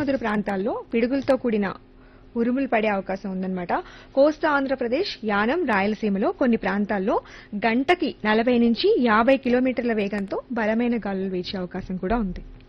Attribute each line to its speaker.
Speaker 1: మొదలు ప్రాంతాల్లో పిడుగులతో కూడిన ఉరుములు పడే అవకాశం ఉందన్నమాట. కోస్తా ఆంధ్రప్రదేశ్, యానం, రాయలసీమలో కొన్ని ప్రాంతాల్లో గంటకి 40 నుంచి 50 కిలోమీటర్ల వేగంతో బలమైన గాలులు వీచే అవకాశం కూడా ఉంది.